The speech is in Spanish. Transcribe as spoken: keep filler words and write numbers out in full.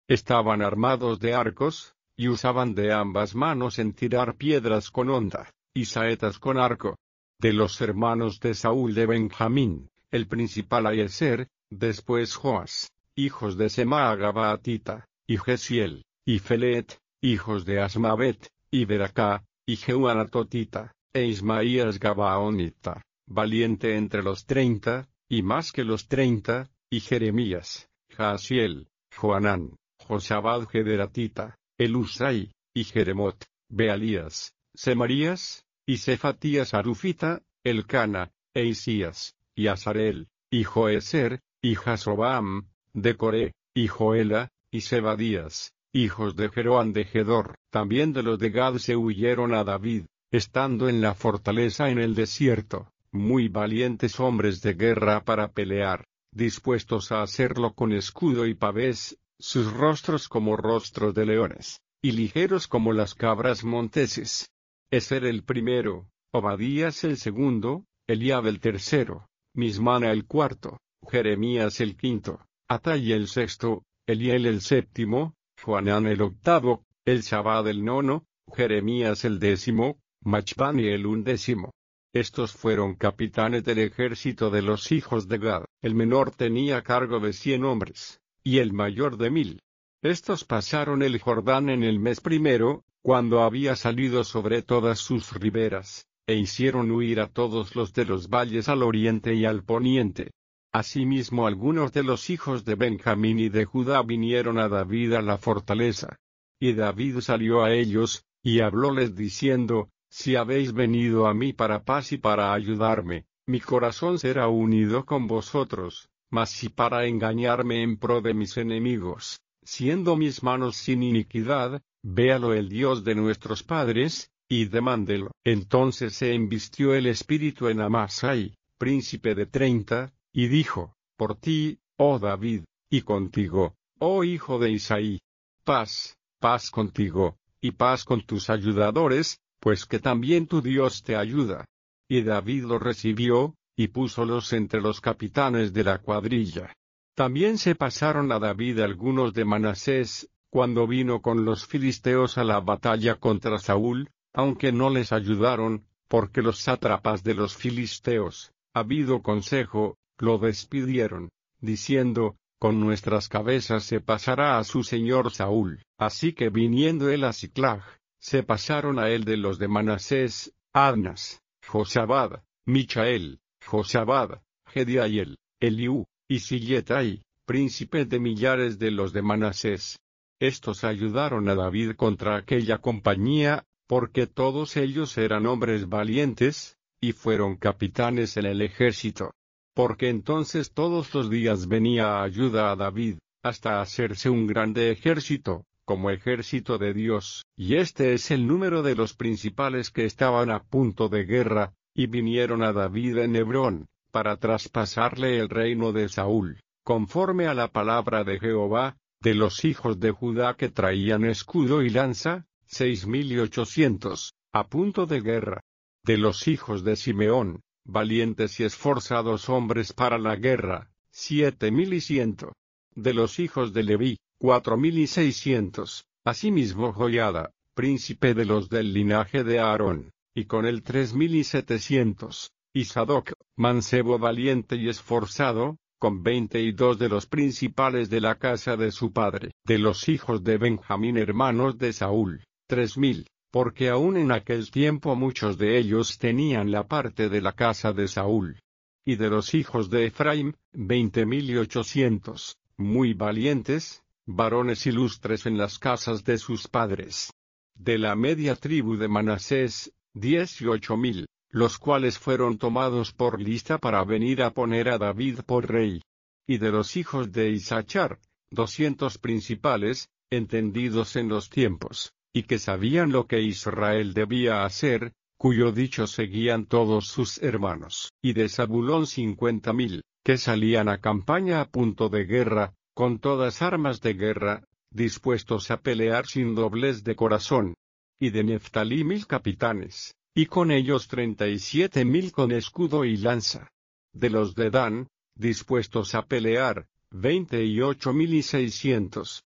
estaban armados de arcos, y usaban de ambas manos en tirar piedras con honda, y saetas con arco. De los hermanos de Saúl de Benjamín, el principal Ahiezer, después Joas, hijos de Semaa Gabaatita, y Gesiel, y Felet, hijos de Asmavet, y Beracá, y Jehú Anatotita, e Ismaías Gabaonita, valiente entre los treinta, y más que los treinta, y Jeremías, Jaasiel, Joanán, Josabad Gederatita, Elusai, y Jeremot, Bealías, Semarías, y Cefatías Arufita, Elcana, e Isías, y Azarel, y Joezer, y Jasobam, de Coré, y Joela, y Zebadías, hijos de Jeroán de Gedor. También de los de Gad se huyeron a David, estando en la fortaleza en el desierto, muy valientes hombres de guerra para pelear, dispuestos a hacerlo con escudo y pavés, sus rostros como rostros de leones, y ligeros como las cabras monteses. Ezer el primero, Obadías el segundo, Eliab el tercero, Mismana el cuarto, Jeremías el quinto, Atai el sexto, Eliel el séptimo, Joanán el octavo, Elzabad el nono, Jeremías el décimo, Machbani el undécimo. Estos fueron capitanes del ejército de los hijos de Gad. El menor tenía cargo de cien hombres, y el mayor de mil. Estos pasaron el Jordán en el mes primero, cuando había salido sobre todas sus riberas, e hicieron huir a todos los de los valles al oriente y al poniente. Asimismo algunos de los hijos de Benjamín y de Judá vinieron a David a la fortaleza. Y David salió a ellos, y hablóles diciendo, si habéis venido a mí para paz y para ayudarme, mi corazón será unido con vosotros, mas si para engañarme en pro de mis enemigos, siendo mis manos sin iniquidad, véalo el Dios de nuestros padres, y demándelo. Entonces se embistió el espíritu en Amasai, príncipe de treinta, y dijo, por ti, oh David, y contigo, oh hijo de Isaí, paz, paz contigo, y paz con tus ayudadores, pues que también tu Dios te ayuda. Y David lo recibió, y púsolos entre los capitanes de la cuadrilla. También se pasaron a David algunos de Manasés, cuando vino con los filisteos a la batalla contra Saúl, aunque no les ayudaron, porque los sátrapas de los filisteos, habido consejo, lo despidieron, diciendo, con nuestras cabezas se pasará a su señor Saúl. Así que viniendo él a Siclag, se pasaron a él de los de Manasés, Adnas, Josabad, Michael, Josabad, Gediael, Eliú, y Silletai, príncipes de millares de los de Manasés. Estos ayudaron a David contra aquella compañía, porque todos ellos eran hombres valientes, y fueron capitanes en el ejército. Porque entonces todos los días venía ayuda a David, hasta hacerse un grande ejército, como ejército de Dios. Y este es el número de los principales que estaban a punto de guerra, y vinieron a David en Hebrón, para traspasarle el reino de Saúl, conforme a la palabra de Jehová, de los hijos de Judá que traían escudo y lanza, seis mil y ochocientos, a punto de guerra. De los hijos de Simeón, valientes y esforzados hombres para la guerra, siete mil y ciento. De los hijos de Leví, cuatro mil y seiscientos. Asimismo Joiada, príncipe de los del linaje de Aarón, y con él tres mil y setecientos. Y Sadoc, mancebo valiente y esforzado, con veinte y dos de los principales de la casa de su padre. De los hijos de Benjamín hermanos de Saúl, tres mil, porque aún en aquel tiempo muchos de ellos tenían la parte de la casa de Saúl. Y de los hijos de Efraim, veinte mil y ochocientos, muy valientes, varones ilustres en las casas de sus padres. De la media tribu de Manasés, dieciocho mil, los cuales fueron tomados por lista para venir a poner a David por rey. Y de los hijos de Isachar, doscientos principales, entendidos en los tiempos, y que sabían lo que Israel debía hacer, cuyo dicho seguían todos sus hermanos. Y de Zabulón cincuenta mil, que salían a campaña a punto de guerra, con todas armas de guerra, dispuestos a pelear sin doblez de corazón. Y de Neftalí mil capitanes, y con ellos treinta y siete mil con escudo y lanza. De los de Dan, dispuestos a pelear, veinte y ocho mil y seiscientos.